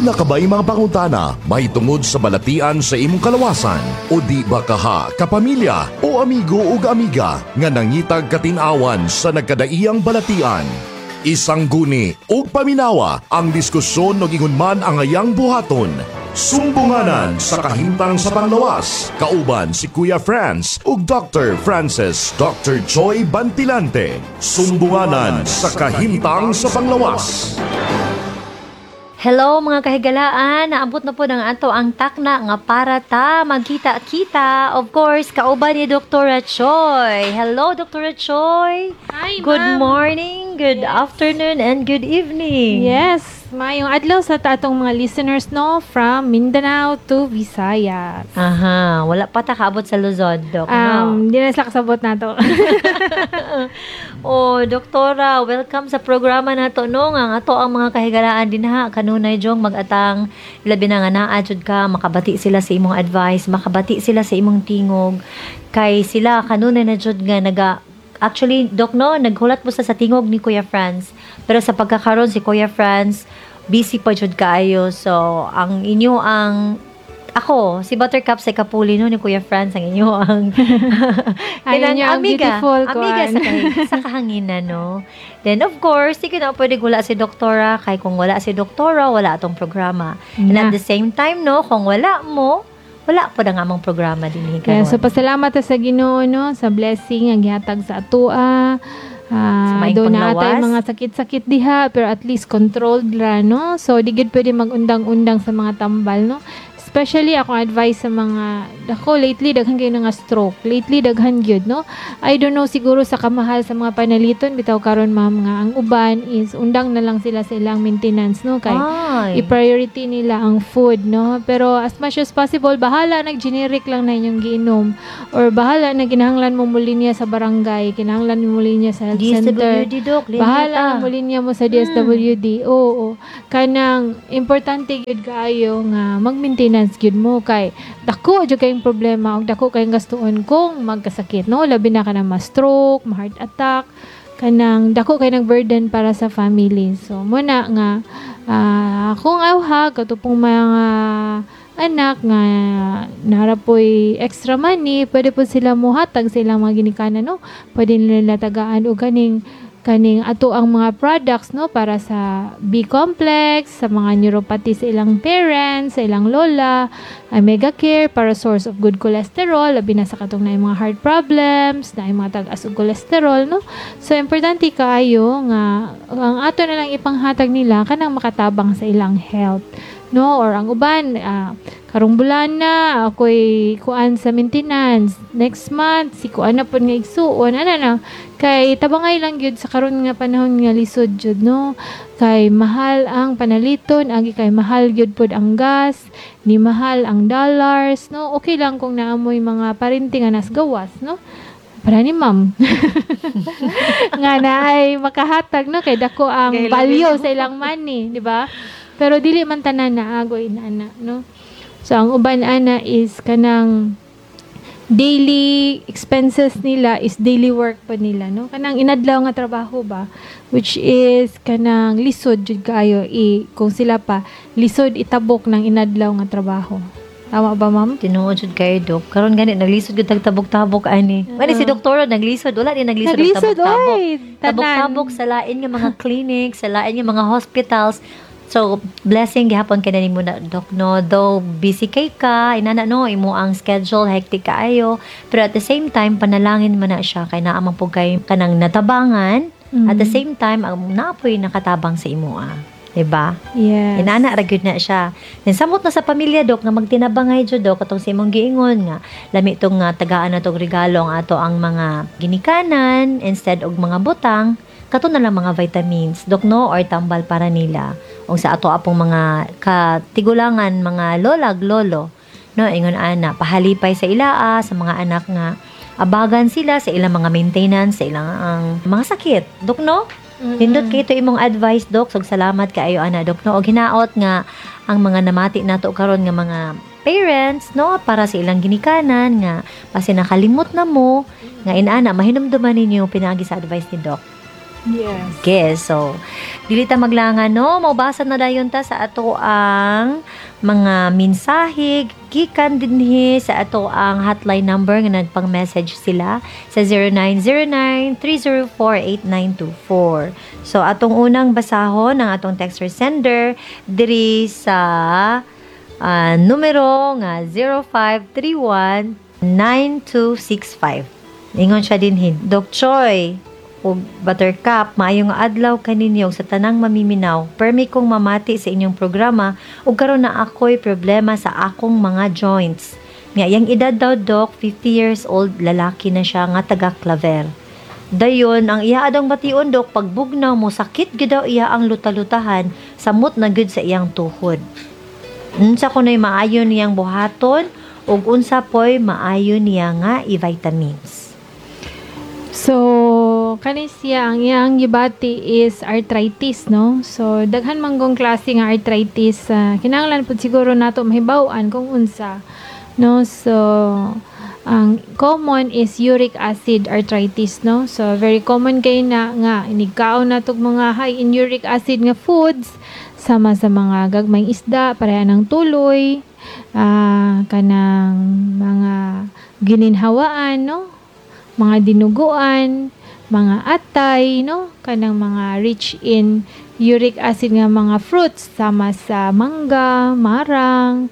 Aduna ka ba mga pangutana may tungod sa balatian sa imong kalawasan? O di ba kaha, kapamilya o amigo o amiga nga nangitag katinawan sa nagkadaiyang balatian? Isang guni o paminawa ang diskusyon o gingunman ang ayang buhaton. Sumbunganan sa kahimtang sa panglawas. Kauban si Kuya Franz ug Dr. Francis Dr. Joy Bantilante. Sumbunganan sa kahimtang sa panglawas. Hello mga kahigalaan, naabot na po ng ato ang takna nga para ta magkita-kita. Of course, kauban ni Dr. Choi. Hello Dr. Choi. Hi, Good ma'am. morning, good afternoon, and good evening. Yes, mayong adlaw sa tatong mga listeners no from Mindanao to Visayas. Aha, wala pa ta kaabot sa Luzon, Doc. No? Di na sila kasabot na to. Oh, Doktora, welcome sa programa nato no nga ato ang mga kahigalaan dinha kanunay jong mag-atang labi na nga naa jud ka makabati sila sa imong advice, makabati sila sa imong tingog kay sila kanunay na jud nga actually Doc no naghulat mo sa tingog ni Kuya Franz pero sa pagkakaroon si Kuya Franz busy pa jud kaayo so ang inyo ang ako, si Buttercup sa Kapuli no, ni Kuya Franz, ang inyo ang Ayun yung beautiful amiga sa kahanginan, no? Then, of course, di na pwede wala si Doktora, kay kung wala si Doktora, wala atong programa. And at the same time, no, kung wala mo, wala pa na nga mong programa din. Yeah, so, pasalamat ta sa Ginoo no, sa blessing ang gihatag sa atua. Doon na atay mga sakit-sakit diha, pero at least controlled ra, no? So, di gid pwede mag-undang-undang sa mga tambal, no? Especially akong advice sa mga lately daghan kayo nga stroke. Lately daghan gyud no. I don't know siguro sa kamahal sa mga panaliton bitaw karon ma'am nga ang uban is undang na lang sila sa ilang maintenance no kay i-priority nila ang food no. Pero as much as possible bahala nag-generic lang na inyong giinom or bahala na kinahanglan mo mulinya sa barangay, kinahanglan mo mulinya sa health center. Bahala na mulinya mo sa DSWD. Oo. Kanang importante gyud kaayo nga mag-maintenance gyud mo kay dako jud kayong problema ug dako kayong gastuon kung magkasakit no labi na kanang ma-stroke, ma-heart attack kanang dako kay nag burden para sa family so muna nga akong awha katupong mga anak nga narapoy extra money pwede po sila muhatag sa ilang mga ginikanan no pwede nila tagaan og kaning ato ang mga products no para sa B-complex, sa mga neuropathy sa ilang parents, sa ilang lola, Omega Care para source of good cholesterol, labi na sa katong na mga heart problems, na mga tag-as og cholesterol no. So importante kaayo nga ang ato na lang ipanghatag nila kanang makatabang sa ilang health no or ang uban karong bulan na ako'y kuan sa maintenance next month si kuan na pud nga igsuon na kay tabangay lang gyud sa karon nga panahon nga lisod jud no kay mahal ang panaliton agi kay mahal gyud pud ang gas ni mahal ang dollars no okay lang kung naamoy mga parinting nga nas gawas no para ni ma'am nga na ay makahatag no kay dako ang value sa ilang money di ba pero dili man tanan na agoy na ana no. So ang uban ana is kanang daily expenses nila is daily work pa nila no. Kanang inadlaw nga trabaho ba which is kanang lisod jud kaayo kung sila pa lisod itabok ng inadlaw nga trabaho. Tama ba, ma'am? Tinuod jud kayo, Dok. Karon gani naglisod gud tagtabok-tabok ani. Wala si Doktora naglisod, wala din naglisod tabok-tabok. Tabok-tabok sa lain nga mga clinics, sa lain nga mga hospitals. So, blessing gihapon ka na ni mo na, Dok, no? Though busy kay ka, inana, no? Imo ang schedule, hectic kaayo. Pero at the same time, panalangin mo na siya. Kaya naamang po kayo kanang natabangan. At the same time, ang naapoy nakatabang sa imo, Diba? Yes. Inana, ragyod na siya. Then, samot na sa pamilya, Dok, nga magtinabangay dyan, Dok, katong si imong giingon nga, lami itong tagaan na itong regalo ang ato ang mga ginikanan, instead og mga butang, kato na lang mga vitamins, Dok, no? Or tambal para nila. O sa ato apong mga katigulangan, mga lolag, lolo, no? Ingon ana, pahalipay sa ilaa, sa mga anak nga, abagan sila sa ilang mga maintenance, sa ilang mga sakit, Dok, no? Hindot kay ito imong advice, Dok. So, salamat kaayo, ana, Dok, no? O hinaot nga, ang mga namati nato karon nga mga parents, no? Para sa ilang ginikanan, nga, kasi nakalimot na mo, nga inana, mahinumduman ninyo pinagi sa advice ni Dok. Yes. Okay, so dili ta maglangan no, maubasa na dayon ta sa ato ang mga mensahe gikan dinhi sa ato ang hotline number nga nagpang-message sila sa 0909-304-8924. So atong unang basahon ng atong texter sender diri sa numero nga 0531-9265. Ingon siya dinhi, Doc Choi, o Buttercup, maayong adlaw kaninyo sa tanang mamiminaw. Permi kong mamati sa inyong programa ug karon na ako'y problema sa akong mga joints. Nga yang edad daw Doc, 50 years old, lalaki na siya nga taga Claver. Dayon ang iya adang bation Doc, pagbugnaw mo sakit gid daw iya ang lutalutahan, samot na gud sa iyang tuhod. Unsa kunay maayo niyang buhaton ug unsa poy maayo niya nga i-vitamins. So, kani siya, ang iyang gibati is arthritis, no? So, daghan manggong klase nga arthritis. Kinahanglan po siguro nato mahibaw-an kung unsa, no? So, ang common is uric acid arthritis, no? So, very common kay na nga, inigkaon na itong mga high in uric acid nga foods, sama sa mga gagmayng isda, pareha ng tuloy, kanang mga gininhawaan, no? Mga dinuguan, mga atay, no? Kanang mga rich in uric acid nga mga fruits, sama sa mangga, marang,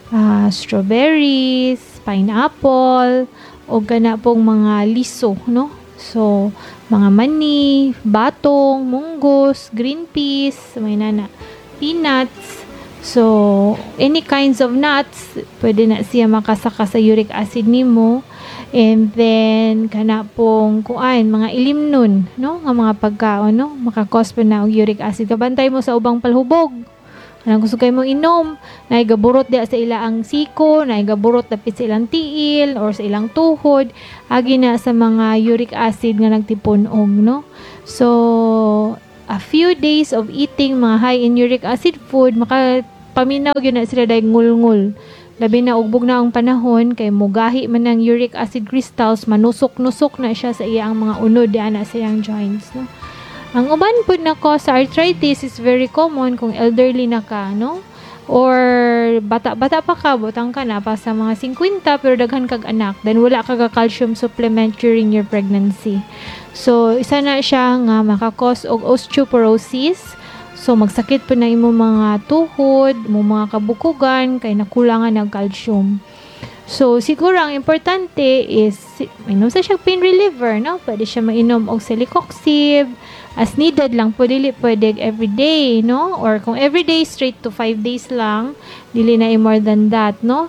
strawberries, pineapple, o gana pong mga liso, no? So, mga mani, batong, munggos, green peas, may nana, peanuts. So, any kinds of nuts, pwede na siya makasaka sa uric acid nimo. And then, kana pong kuan, mga ilimnon, no? Nga mga pagkaon, no? Makakos pa na og uric acid. Kabantay mo sa ubang palhubog. Anong gusto kayo mong inom? Naigaburot di sa ilang siko, naigaburot dapit sa ilang tiil, or sa ilang tuhod. Agi na sa mga uric acid nga nagtipunog, no? So, a few days of eating mga high in uric acid food, makapaminaw yun na sila dahil ngul-ngul. Labi na ugbog na ang panahon kay mugahi man ng uric acid crystals, manusok-nusok na siya sa iyang mga unod ana sa iyang joints, no? Ang uban po na cause sa arthritis is very common kung elderly na ka, no? Or bata-bata pa ka, butang ka na pa sa mga 50 pero daghan kag anak, then wala ka calcium supplement during your pregnancy. So isa na siya nga makakos og osteoporosis. So, magsakit po na imo mga tuhod, mo mga kabukugan, kay nakulangan ng calcium. So, siguro ang importante is, mainom sa siya pain reliever, no? Pwede siya mainom og celecoxib, as needed lang po, dili pwede everyday, no? Or kung everyday, straight to 5 days lang, dili na more than that, no?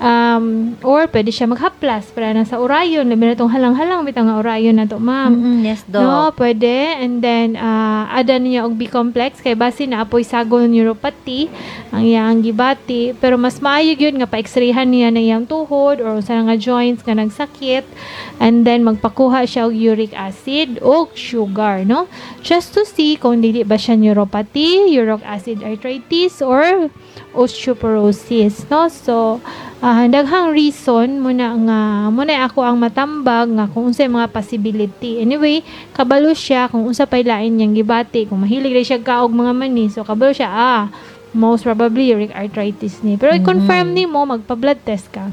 Or pwede siya maghaplas para na sa orayon, labi na itong halang-halang, bitang nga orayon na to, ma'am. Yes, Doc. No, pwede. And then, ada niya og B-complex, kay base na apoy sagol neuropathy, ang iyang gibati. Pero mas maayog yun nga pa-x-rayhan niya na iyang tuhod or sa nga joints nga nagsakit. And then, magpakuha siya og uric acid o sugar, no? Just to see kung dili ba siya neuropathy, uric acid arthritis, or osteoporosis, no? So, daghang reason muna ako ang matambag nga kung unsay mga possibility. Anyway, kabalo siya kung unsa pay lain niyang gibati, kung mahilig ra siya kaog mga mani, so kabalo siya most probably uric arthritis ni. Pero i-confirm nimo, magpa-blood test ka.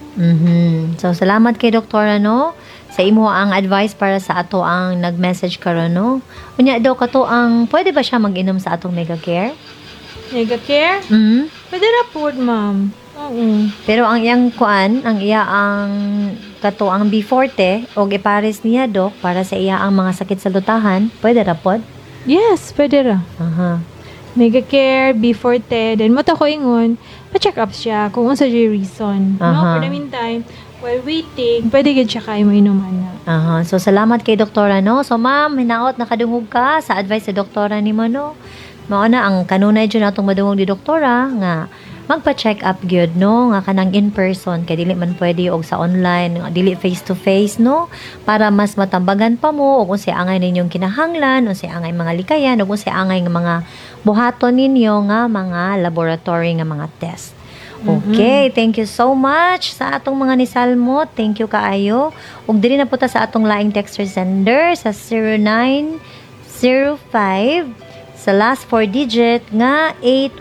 So, salamat kay doktora, no? Sa imo ang advice para sa ato ang nag-message karon, no? Unya daw kato ang pwede ba siya mag-inom sa atong Mega Care? Mega Care? Pwede ra po, ma'am. Oo. Pero ang iyang kuan, ang iya ang kato ang B40 o ipares niya Dok para sa iya ang mga sakit sa lutahan, pwede ra pod? Yes, pwede ra. Aha. Mega Care, B40, then mo ta ko ingon, pa-check up siya kung unsa jay reason. No, for the meantime, while waiting, pwede gid siya kayo mainuman na. Aha. So, salamat kay doktora, no? So, ma'am, hinaot nakadungog ka sa advice sa doktora ni mo, no? Mao na ang kanunay dyan natong madungog ni doktora nga magpa-check up gyud, no? Nga kanang in person kay dili man pwede og sa online, nga dili face to face, no? Para mas matambagan pa mo og unsay angay ninyong kinahanglan, unsay angay mga likayan, ug unsay angay nga mga buhaton ninyo nga mga laboratory nga mga test. Okay, thank you so much sa atong mga nisalmo. Thank you kaayo. Ug diri na puta sa atong laing texter sender sa 05 sa last 4 digit nga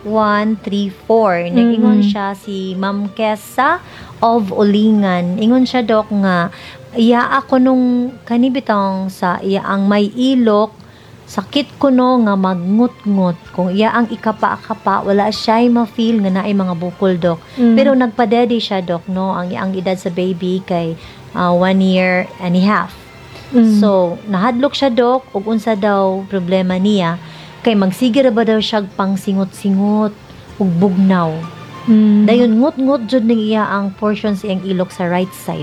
8134. Nag-ingon siya si Ma'am Kesa of Ulingan. Ingon siya, Dok, nga iya ako nung kanibitang sa iya ang may ilok, sakit ko no nga magngut-ngut. Kung iya ang ikapa-akapa, wala siya ma-feel nga naay mga bukol, Dok. Pero nagpa-daddy siya, Dok, no? Ang edad sa baby kay 1 year and a half. So, nahadlok siya, Dok, ug unsa daw problema niya, kay magsigir ba daw siya pang singot-singot ug bugnaw. Dayon ngut-ngut jud ning iya ang portion sa iyang ilok sa right side.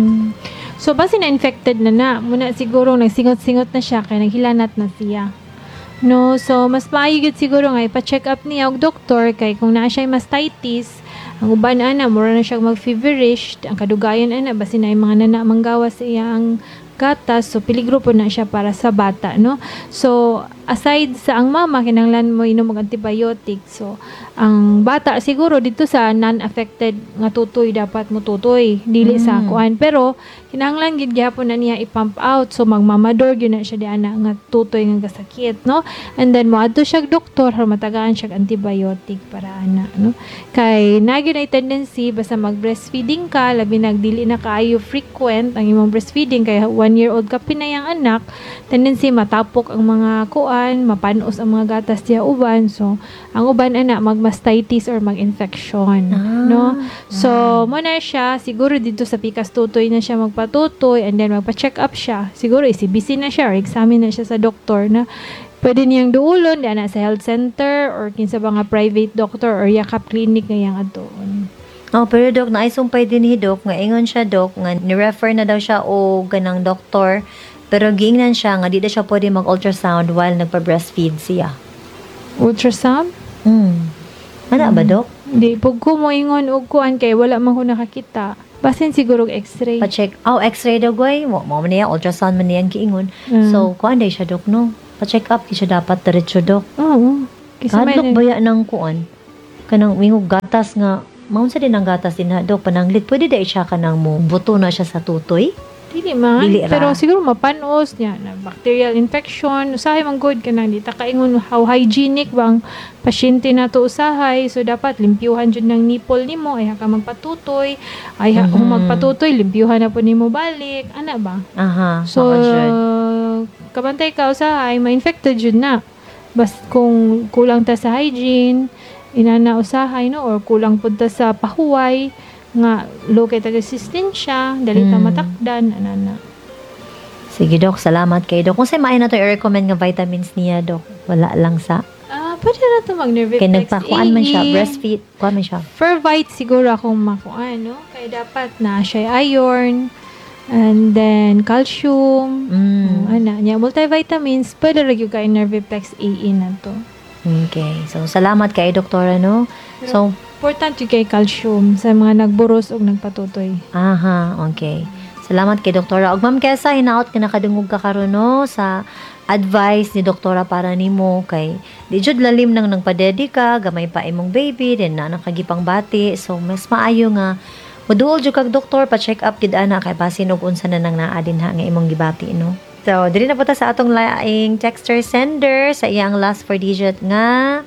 So, base na infected na muna siguro nagsingot-singot na siya kaya naghilanat na siya. No, so mas maayo gid siguro nga ipa-check up niya og doktor kay kung naa siya mastitis, ang uban ana mura na siya mag-feverish, ang kadugayon ana base na yung mga nana manggawas sa iyang gatas, so peligro po na siya para sa bata, no? So, aside sa ang mama, kinahanglan mo inom og antibiotic. So, ang bata siguro dito sa non-affected nga tutoy dapat mo tutoy, dili sa kuan. Pero kinahanglan gid gyapon na niya i-pump out. So, magmamador gyud na siya di ana nga tutoy nga kasakit, no? And then moadto siya doktor har matagaan siya antibiotic para ana, no? Kay nagyud ay tendency basta mag-breastfeeding ka, labi nagdili na kaayo frequent ang imong breastfeeding kay 1-year-old ka pinayang anak, tendency matapok ang mga kuan, mapanos ang mga gatas diya uban. So, ang uban ana magmastitis or mag-infection, no? So, mo na siya siguro dito sa pikas tutoy na siya magpatutoy and then magpa-check up siya. Siguro isibisi na siya or examine na siya sa doktor na pwede niyang duulon na sa health center or kinsa ba nga private doctor or yakap clinic nga yang adtoon. Oh, pero Dok, naisumpay din ni Dok, nga ingon siya, Dok, nga ni-refer na daw siya o ganang doktor, pero giingnan siya nga di na siya pwede mag-ultrasound while nagpa-breastfeed siya. Ultrasound? Ano ba, Dok? Di, pag ko mo ingon og kuan kay wala man ko nakakita. Basin siguro x-ray. Pa-check. Oh, x-ray daw, goy. Mo man niya, ultrasound man niya ang giingon. So, kuan day siya, Dok, no? Pa-check up, di siya dapat diretso, Dok. Oo. Kadlok ba yan ng kuan? Kanang wingog gatas nga, maunsa din ang gatas din ha, Dok, pananglit. Pwede day siya kanang mo, buto na siya sa tutoy? Dili man. Dili ra. Pero siguro mapanos niya na bacterial infection. Usahay man good ka nang di ta kaingon how hygienic bang pasyente na to usahay. So dapat limpyuhan jud ng nipple nimo ay ka magpatutoy. Ay kung magpatutoy limpyuhan na po nimo balik. Ana ba? Aha. So kabantay ka usahay ma-infected jud na. Bas kung kulang ta sa hygiene, inana usahay no or kulang pud ta sa pahuway nga low kay taga-resistensya, dali ta matakdan, anana. Sige, Dok. Salamat kay Dok. Kung sa'yo maayon na ito i-recommend nga vitamins niya, Dok. Wala lang sa... Pwede na ito mag-Nerviplex. Kaya nagpakuan man siya, breastfeed, kuan man siya. Fervite siguro akong makuan, no? Kaya dapat na siya iron, and then calcium, multivitamins, pwede rin yung kay Nerviplex AA na to. Okay. So, salamat kay Doktora, no? So, important yung kay calcium sa mga nagburos o nagpatutoy. Aha, okay. Salamat kay Doktora. Og Ma'am Kesa, hinaot ka nakadungog ka karon no sa advice ni Doktora para nimo kay di jud lalim nang nagpadedi ka, gamay pa imong baby, then na nakagipang bati. So mas maayo nga moduol jud kag doktor pa check up gid ana kay basin og unsa na nang naa dinha nga imong gibati no. So, dili na po ta sa atong laing texter sender sa iyang last 4 digit nga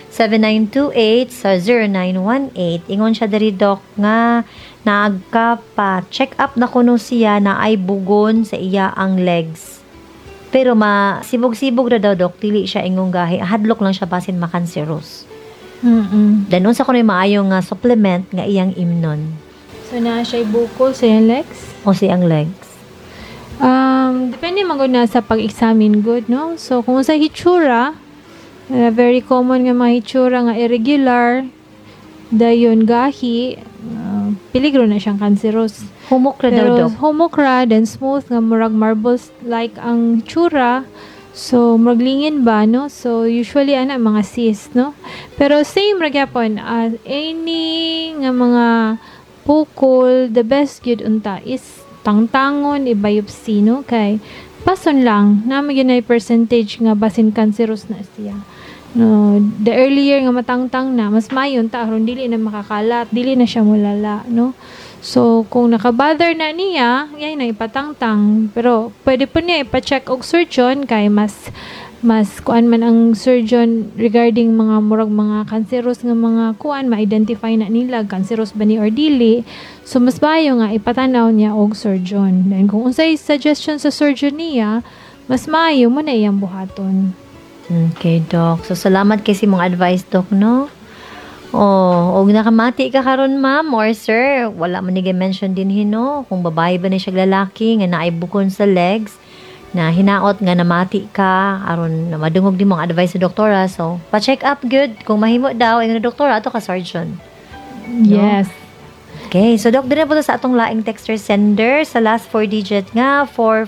7928 sa 0918. Ingon siya diri, Dok, nga nagka-check up na kuno siya na ay bugon sa iya ang legs. Pero sibog-sibog na daw, Dok, dili siya ingong gahi. Hadlok lang siya basin makanseros. Then, unsa kuno maayong supplement nga iyang imnon. So, na siya bukol sa iyang legs? O siyang legs? Depende magod na sa pag-examine good, no? So, kung sa hitsura, very common nga mga hitsura nga irregular, dayon gahi, peligro na siyang cancerous. Humok ra daw, Dok. Humok ra, then smooth nga murag marbles like ang hitsura. So, maglingin ba, no? So, usually, mga cyst, no? Pero, same ra gyapon, any nga mga pukol, the best good unta is tangtangon, i-biopsy, no? Kay, pason lang, naman yun ay percentage nga basin cancerous na siya. No, the earlier nga matangtang na, mas mayon ta, aron dili na makakalat, dili na siya mulala, no? So, kung nakabother na niya, yan na ipatangtang. Pero, pwede po niya ipa-check og surgeon kay mas mas kuan man ang surgeon regarding mga murag mga cancerous nga mga kuan ma-identify na nila cancerous ba ni or dili, so mas bayo nga ipatanaw niya og surgeon. Then kung unsay suggestion sa surgeon niya, mas maayo mo na iyang buhaton. Okay, Doc. So, salamat kasi mong advice, Doc, no? Oh, og nakamati ka karon ma'am or sir, wala man ni mention din hino kung babae ba ni siya lalaki nga naay bukon sa legs na hinaot nga namati ka aron na madungog din mong advice sa doktora. So, pa-check up good kung mahimo daw ang doktora ato ka surgeon. Yes. Okay, so Doc, din po sa atong laing texter sender sa last 4 digit nga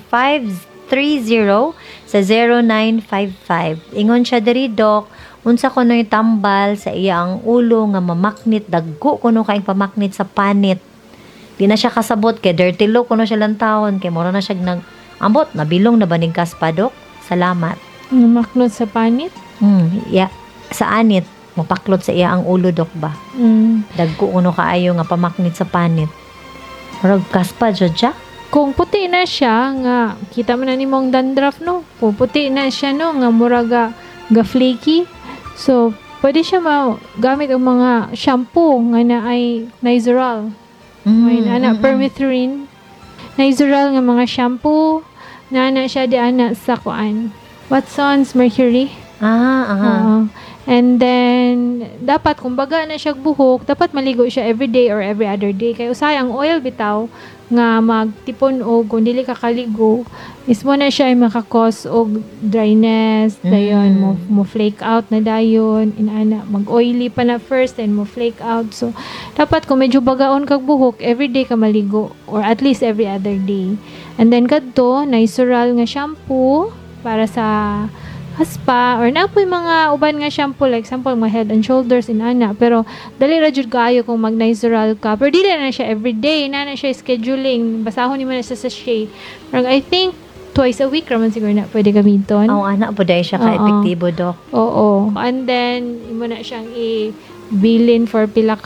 4530 sa 0955. Ingon siya diri, Doc, unsa kuno yung tambal sa iya ang ulo nga mamaknit, daggo kuno kaing pamaknit sa panit. Di na siya kasabot kay dirty look kuno siya lantawon kay mura na siya ambot nabilong na banig kaspa, Doc. Salamat. Maknot sa panit. Sa anit mapaklot sa iya ang ulo, Doc ba? Dagko kuno kaayo nga pamaknit sa panit. Murag kaspa jud siya. Kung puti na siya nga kita man na nimong dandruff no. Kung puti na siya no nga muraga ga flaky. So pwede siya gamit ang mga shampoo nga na ay Nizoral. May permethrin. Nizoral nga mga shampoo na siya di ana sa kuan. Watson's Mercury. And then dapat kung baga na siya buhok, dapat maligo siya every day or every other day. Kay usay ang oil bitaw nga magtipon og kung dili ka kaligo, is mo na siya ay makakos og dryness, dayon mo flake out na dayon, inana mag-oily pa na first then mo flake out. So dapat kung medyo bagaon kag buhok, every day ka maligo or at least every other day. And then kadto Nizoral nga shampoo para sa haspa or napoy mga uban nga shampoo like example mga Head and Shoulders inana, pero dali ra jud kaayo kung mag Nizoral ka, pero dili na siya everyday, na siya scheduling, basahon ni mo na sa sachet. Pero I think twice a week raman siguro na pwede gamiton. Ana po dahil siya ka-epektibo, Doc. Oo. And then imo na siyang i-bilin for pila